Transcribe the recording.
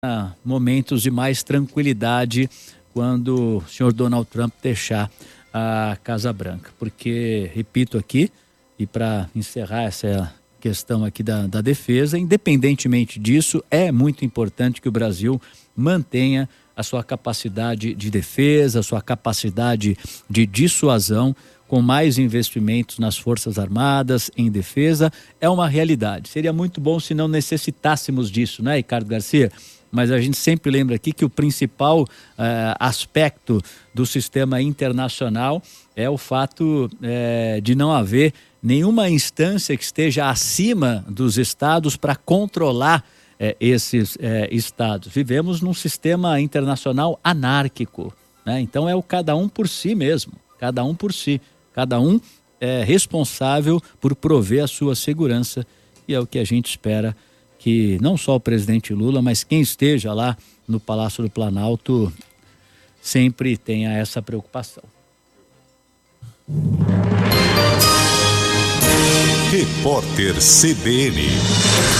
momentos de mais tranquilidade quando o senhor Donald Trump deixar a Casa Branca. Porque, repito aqui, e para encerrar essa questão aqui da defesa, independentemente disso, é muito importante que o Brasil mantenha a sua capacidade de defesa, a sua capacidade de dissuasão, com mais investimentos nas Forças Armadas, em defesa, é uma realidade. Seria muito bom se não necessitássemos disso, né, Ricardo Garcia? Mas a gente sempre lembra aqui que o principal aspecto do sistema internacional é o fato de não haver nenhuma instância que esteja acima dos estados para controlar esses estados. Vivemos num sistema internacional anárquico, né? Então é o cada um por si mesmo, cada um por si. Cada um é responsável por prover a sua segurança, e é o que a gente espera que não só o presidente Lula, mas quem esteja lá no Palácio do Planalto sempre tenha essa preocupação. Repórter CBN.